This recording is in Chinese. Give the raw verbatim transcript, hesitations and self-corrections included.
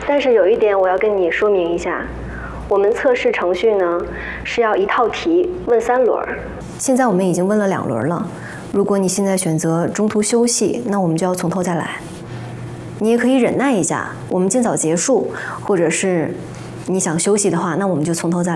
但是有一点我要跟你说明一下，我们测试程序呢是要一套题问三轮。现在我们已经问了两轮了，如果你现在选择中途休息，那我们就要从头再来。你也可以忍耐一下，我们尽早结束，或者是你想休息的话，那我们就从头再来。